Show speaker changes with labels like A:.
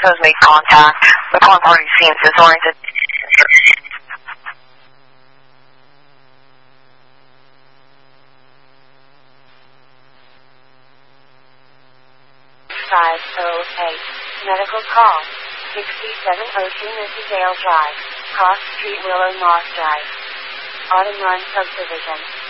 A: has made contact. The calling party seems disoriented.
B: 508. Medical call. 6702 Mrs. Dale Drive. Cross Street, Willow Moss Drive. Autumn Run Subdivision.